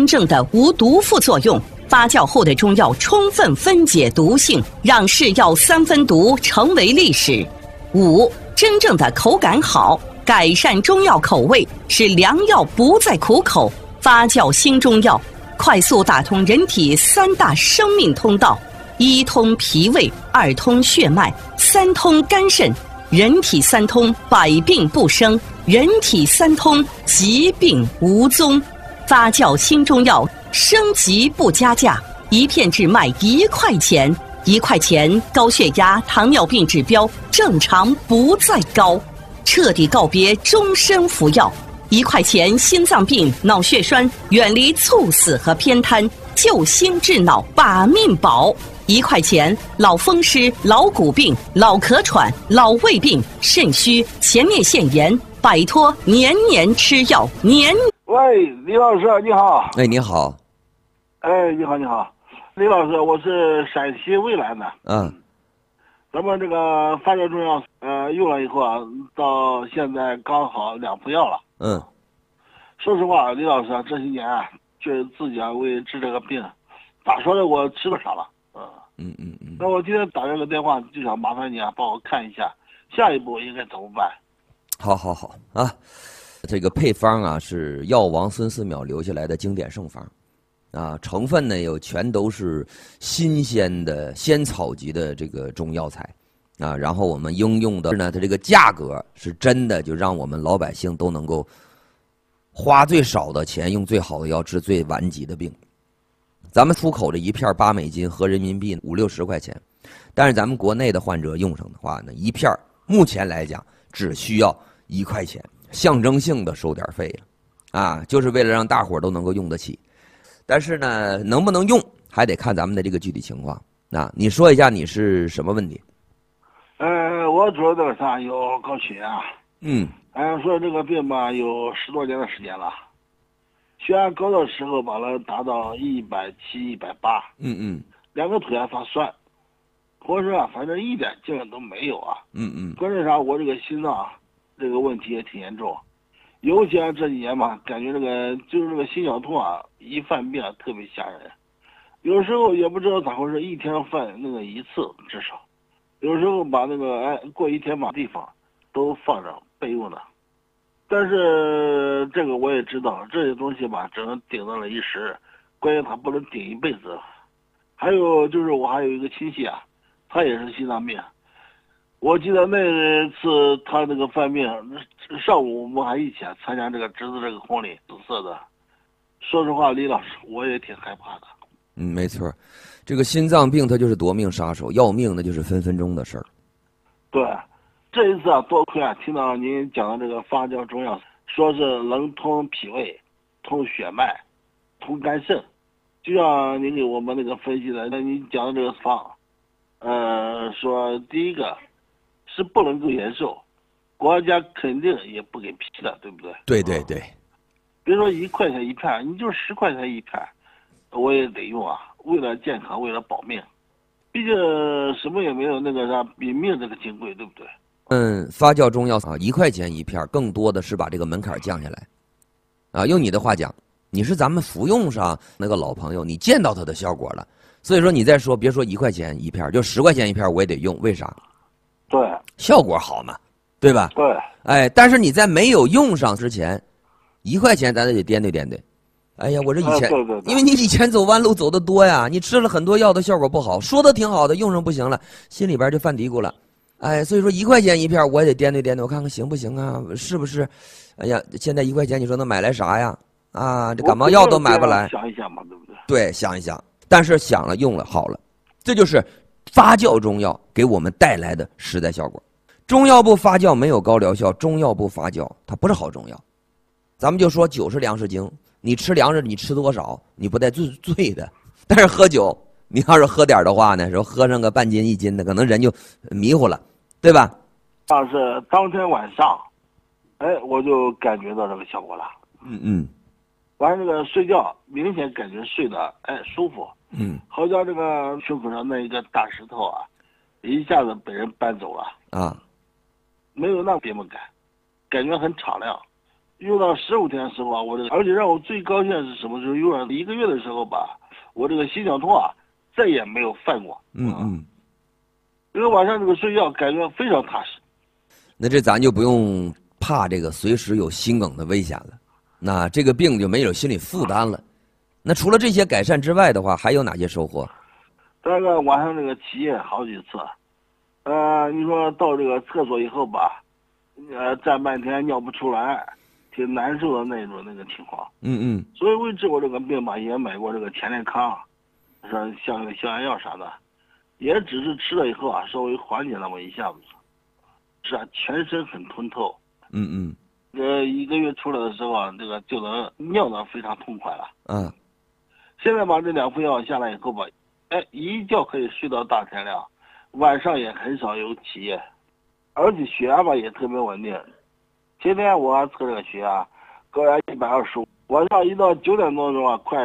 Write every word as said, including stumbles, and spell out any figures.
真正的无毒副作用。发酵后的中药充分分解毒性，让是药三分毒成为历史。五、真正的口感好，改善中药口味，使良药不再苦口。发酵新中药，快速打通人体三大生命通道：一通脾胃，二通血脉，三通肝肾。人体三通，百病不生；人体三通，疾病无踪。发酵新中药，升级不加价，一片只卖一块钱。一块钱，高血压、糖尿病指标正常不再高，彻底告别终身服药。一块钱，心脏病、脑血栓远离猝死和偏瘫，救心治脑，把命保。一块钱，老风湿、老骨病、老咳喘、老胃病、肾虚、前列腺炎，摆脱年年吃药年。 喂，李老师你好。 哎，你好。 哎，你好，你好，李老师，我是陕西渭南的。 嗯。 咱们这个发酵中药，呃，用了以后啊，到现在刚好两副药了。 嗯。 说实话，李老师啊，这些年啊，觉得自己啊为治这个病，咋说呢，我吃了啥了。嗯嗯嗯嗯。 那我今天打这个电话，就想麻烦你啊，帮我看一下，下一步应该怎么办？ 好好好啊。这个配方啊是药王孙思邈留下来的经典圣方，啊，成分呢有全都是新鲜的仙草级的这个中药材，啊，然后我们应用的呢，它这个价格是真的就让我们老百姓都能够花最少的钱用最好的药治最顽疾的病。咱们出口的一片八美金合人民币五六十块钱，但是咱们国内的患者用上的话呢，一片目前来讲只需要一块钱。象征性的收点费了，啊，就是为了让大伙儿都能够用得起。但是呢，能不能用还得看咱们的这个具体情况。啊，你说一下你是什么问题？ 呃，我主要这个啥有高血压。 嗯。 按说这个病吧，有十多年的时间了。血压高的时候把它达到一百七、一百八。 嗯嗯。 两个腿还发酸，或者啊，反正一点劲都没有啊。 嗯嗯。 关键啥？我这个心脏这个问题也挺严重，尤其啊这几年嘛，感觉这个就是这个心绞痛啊，一犯病啊特别吓人。有时候也不知道咋回事，一天犯那个一次至少，有时候把那个哎过一天把地方都放着备用的。但是这个我也知道，这些东西吧只能顶到了一时，关键它不能顶一辈子。还有就是我还有一个亲戚啊，他也是心脏病。我记得那次他那个犯病，上午我们还一起参加这个侄子这个婚礼，紫色的。说实话，李老师，我也挺害怕的。 嗯，没错，这个心脏病它就是夺命杀手，要命那就是分分钟的事儿。 对，这一次啊，多亏啊，听到您讲的这个发酵中药，说是能通脾胃、通血脉、通肝肾，就像您给我们那个分析的，那您讲的这个方，呃，说第一个。是不能够延寿，国家肯定也不给批的，对不对？ 对对对。 别说一块钱一片，你就十块钱一片，我也得用啊，为了健康，为了保命。毕竟什么也没有那个啥比命这个金贵，对不对？ 嗯，发酵中药啊，一块钱一片，更多的是把这个门槛降下来。啊，用你的话讲，你是咱们服用上那个老朋友，你见到它的效果了，所以说你再说，别说一块钱一片，就十块钱一片，我也得用，为啥？ 对， 效果好嘛，对吧？ 对， 哎，但是你在没有用上之前，一块钱咱得颠对颠对。哎呀，我这以前， 啊、对对对， 因为你以前走弯路走得多呀，你吃了很多药的效果不好，说的挺好的，用上不行了，心里边就犯嘀咕了。哎，所以说一块钱一片，我也得颠对颠对，我看看行不行啊？是不是？哎呀，现在一块钱，你说能买来啥呀？啊，这感冒药都买不来。 想一想嘛，对不对？ 对，想一想，但是想了用了好了，这就是发酵中药给我们带来的实在效果。中药不发酵没有高疗效，中药不发酵它不是好中药。咱们就说酒是粮食精，你吃粮食你吃多少你不带醉醉的，但是喝酒你要是喝点的话呢，说喝上个半斤一斤的，可能人就迷糊了，对吧？ 但是当天晚上，哎，我就感觉到这个效果了。 嗯嗯。 完了，这个睡觉明显感觉睡得哎舒服。 嗯。 好像这个胸口上那一个大石头啊，一下子被人搬走了。 啊。 没有那别么感，感觉很敞亮， 用到十五天的时候啊，我这个，而且让我最高兴的是什么？就是用了一个月的时候吧，我这个心绞痛啊再也没有犯过。 嗯嗯， 这个晚上这个睡觉感觉非常踏实。 那这咱就不用怕这个随时有心梗的危险了，那这个病就没有心理负担了。那除了这些改善之外的话，还有哪些收获？ 大概晚上这个起夜好几次，呃，你说到这个厕所以后吧，呃，站半天尿不出来，挺难受的那种那个情况。 嗯嗯。 所以为治我这个病吧，也买过这个田连康，像像那个消炎药啥的，也只是吃了以后啊，稍微缓解那么一下子。是啊，全身很通透。 嗯嗯。 呃，一个月出来的时候啊，这个就能尿得非常痛快了。 嗯。 现在把这两副药下来以后吧，哎，一觉可以睡到大天亮，晚上也很少有起夜，而且血压吧也特别稳定。前天我测这个血压，高压一百二十五，晚上一到九点多钟啊，快